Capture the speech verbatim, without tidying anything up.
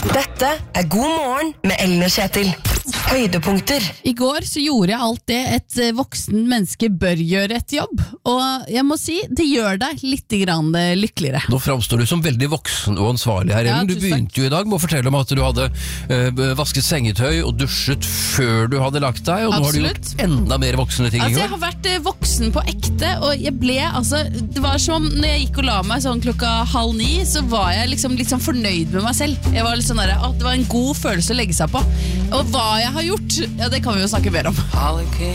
Dette er God morgen med Ellen og Kjetil. Høydepunkter. I går så gjorde jeg alt det et voksen menneske bør gjøre etter jobb. Og jeg må si, det gjør deg litt grann lykkeligere. Nå fremstår du som veldig voksen og ansvarlig her, Ellen. Ja, du begynte jo i dag med å fortelle om at du hadde uh, vasket sengetøy og dusjet før du hadde lagt deg, og nå Absolutt. har du gjort enda mer voksne ting. Altså, jeg har vært eh, voksen på ekte, og jeg ble, altså, det var som når jeg gikk og la meg sånn klokka halv ni, så var jeg liksom litt sånn fornøyd med meg selv. Jeg var litt sånn der, at det var en god følelse å legge seg på. Og hva jeg har gjort, ja, det kan vi jo snakke mer om.